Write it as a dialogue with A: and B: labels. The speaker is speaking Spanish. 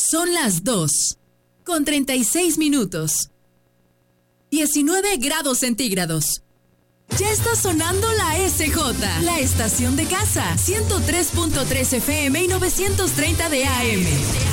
A: Son las 2:36. 19 grados centígrados. Ya está sonando la SJ, la estación de casa, 103.3 FM y 930 de AM.